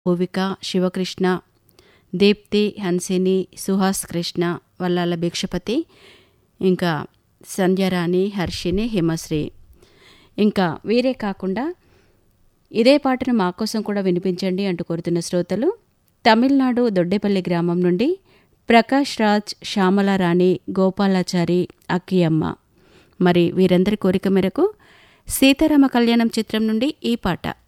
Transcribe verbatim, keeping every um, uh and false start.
భువిక, శివకృష్ణ, దీప్తి, హన్సిని, సుహాస్ కృష్ణ, వల్లాల భిక్షపతి, ఇంకా సంధ్యారాణి, హర్షిని, హిమశ్రీ. ఇంకా వీరే కాకుండా ఇదే పాటను మా కోసం కూడా వినిపించండి అంటూ కోరుతున్న శ్రోతలు తమిళనాడు దొడ్డేపల్లి గ్రామం నుండి ప్రకాష్ రాజ్, శ్యామలారాణి, గోపాలాచారి, అక్కియమ్మ. మరి వీరందరి కోరిక మేరకు సీతారామ కళ్యాణం చిత్రం నుండి ఈ పాట.